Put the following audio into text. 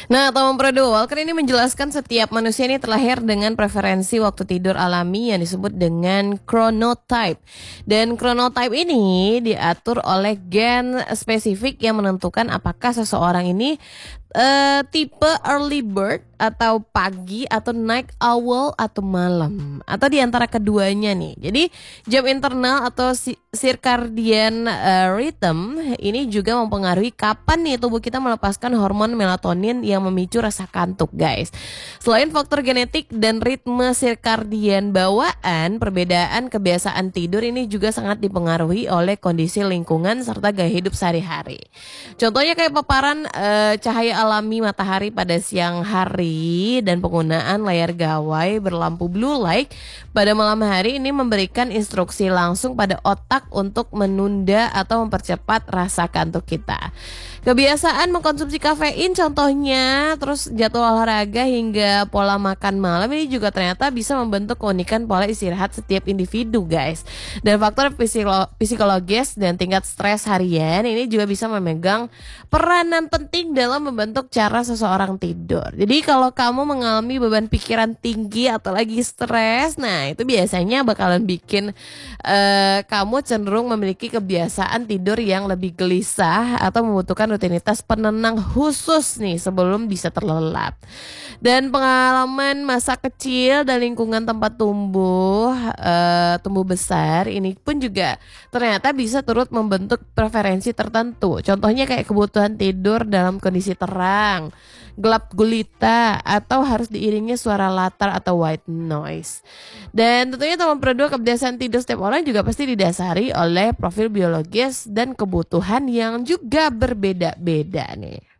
Nah, Tom Prodo Walker ini menjelaskan setiap manusia ini terlahir dengan preferensi waktu tidur alami yang disebut dengan chronotype. Dan chronotype ini diatur oleh gen spesifik yang menentukan apakah seseorang ini tipe early bird atau pagi atau night owl atau malam atau di antara keduanya nih. Jadi jam internal atau circadian rhythm ini juga mempengaruhi kapan nih tubuh kita melepaskan hormon melatonin yang memicu rasa kantuk, guys. Selain faktor genetik dan ritme circadian bawaan, perbedaan kebiasaan tidur ini juga sangat dipengaruhi oleh kondisi lingkungan serta gaya hidup sehari-hari. Contohnya kayak paparan cahaya alami matahari pada siang hari dan penggunaan layar gawai berlampu blue light pada malam hari ini memberikan instruksi langsung pada otak untuk menunda atau mempercepat rasa kantuk kita. Kebiasaan mengkonsumsi kafein contohnya, terus jadwal olahraga hingga pola makan malam ini juga ternyata bisa membentuk keunikan pola istirahat setiap individu, guys. Dan faktor psikologis dan tingkat stres harian ini juga bisa memegang peranan penting dalam membentuk cara seseorang tidur. Jadi kalau kamu mengalami beban pikiran tinggi atau lagi stres, nah itu biasanya bakalan bikin kamu cenderung memiliki kebiasaan tidur yang lebih gelisah atau membutuhkan rutinitas penenang khusus nih sebelum bisa terlelap. Dan pengalaman masa kecil dan lingkungan tempat tumbuh besar ini pun juga ternyata bisa turut membentuk preferensi tertentu. Contohnya kayak kebutuhan tidur dalam kondisi terang, gelap gulita, atau harus diiringi suara latar atau white noise. Dan tentunya teman berdua kebiasaan tidur setiap orang juga pasti didasari oleh profil biologis dan kebutuhan yang juga berbeda-beda nih.